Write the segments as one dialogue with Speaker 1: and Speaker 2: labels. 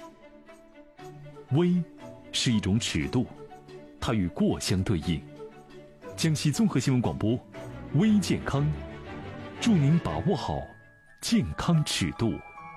Speaker 1: 微是一种尺度，它与过相对应。江西综合新闻广播，微健康，祝您把握好健康尺度。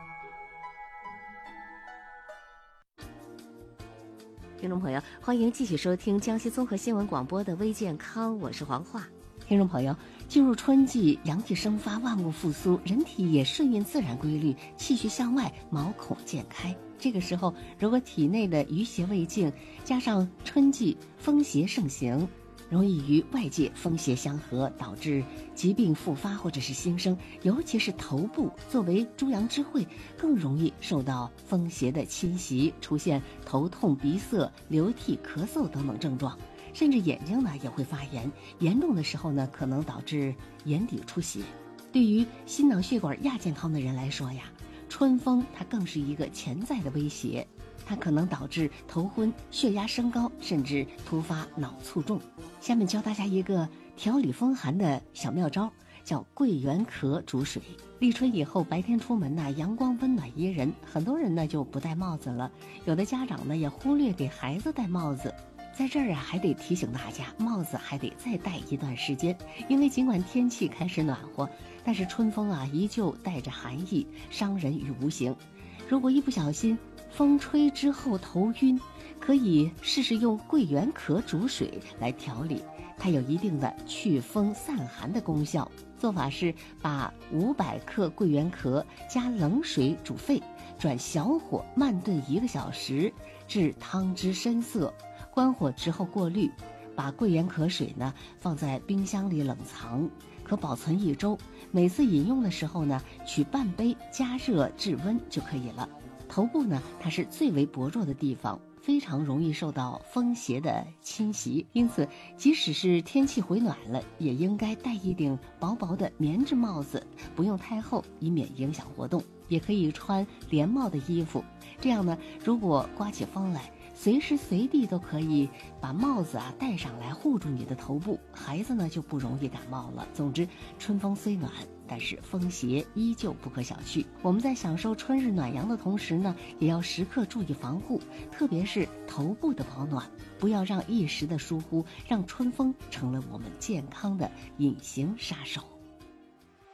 Speaker 2: 听众朋友，欢迎继续收听江西综合新闻广播的微健康，我是黄华。听众朋友，进入春季，阳气生发，万物复苏，人体也顺应自然规律，气血向外，毛孔渐开。这个时候，如果体内的余邪未净，加上春季风邪盛行，容易与外界风邪相合，导致疾病复发或者是新生，尤其是头部作为诸阳之会，更容易受到风邪的侵袭，出现头痛、鼻塞、流涕、咳嗽等等症状，甚至眼睛呢也会发炎，严重的时候呢可能导致眼底出血。对于心脑血管亚健康的人来说呀，春风它更是一个潜在的威胁，它可能导致头昏、血压升高，甚至突发脑卒中。下面教大家一个调理风寒的小妙招，叫桂圆壳煮水。立春以后，白天出门呢，阳光温暖宜人，很多人呢就不戴帽子了，有的家长呢也忽略给孩子戴帽子。在这儿啊，还得提醒大家，帽子还得再戴一段时间，因为尽管天气开始暖和，但是春风啊依旧带着寒意，伤人于无形。如果一不小心风吹之后头晕，可以试试用桂圆壳煮水来调理，它有一定的祛风散寒的功效。做法是把500克桂圆壳加冷水煮沸，转小火慢炖1个小时，至汤汁深色，关火之后过滤，把桂圆壳水呢放在冰箱里冷藏，可保存1周。每次饮用的时候呢，取半杯加热制温就可以了。头部呢，它是最为薄弱的地方，非常容易受到风邪的侵袭，因此即使是天气回暖了，也应该戴一顶薄薄的棉质帽子，不用太厚，以免影响活动。也可以穿连帽的衣服，这样呢，如果刮起风来，随时随地都可以把帽子啊戴上来护住你的头部，孩子呢就不容易感冒了。总之，春风虽暖，但是风邪依旧不可小觑。我们在享受春日暖阳的同时呢，也要时刻注意防护，特别是头部的保暖，不要让一时的疏忽，让春风成了我们健康的隐形杀手。